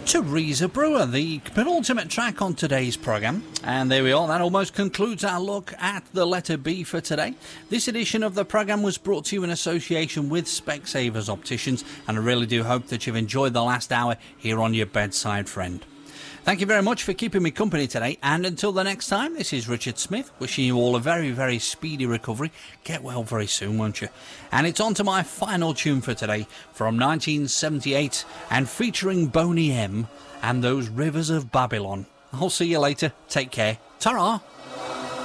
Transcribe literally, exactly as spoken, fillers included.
Teresa Brewer, the penultimate track on today's programme. And there we are, that almost concludes our look at the letter B for today. This edition of the programme was brought to you in association with Specsavers Opticians, and I really do hope that you've enjoyed the last hour here on your bedside friend. Thank you very much for keeping me company today, and until the next time, this is Richard Smith, wishing you all a very, very speedy recovery. Get well very soon, won't you? And it's on to my final tune for today, from nineteen seventy-eight, and featuring Boney M and those Rivers of Babylon. I'll see you later. Take care. Ta-ra!